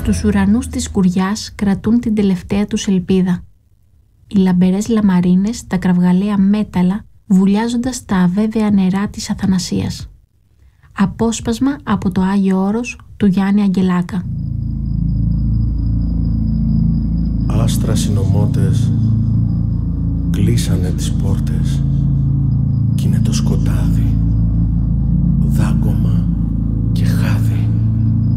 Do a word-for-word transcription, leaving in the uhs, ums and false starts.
Στους ουρανούς της σκουριάς κρατούν την τελευταία τους ελπίδα. Οι λαμπερές λαμαρίνες, τα κραυγαλαία μέταλλα, βουλιάζοντας τα αβέβαια νερά της Αθανασίας. Απόσπασμα από το Άγιο Όρος του Γιάννη Αγγελάκα. Άστρα συνωμότες κλείσανε τις πόρτες κι είναι το σκοτάδι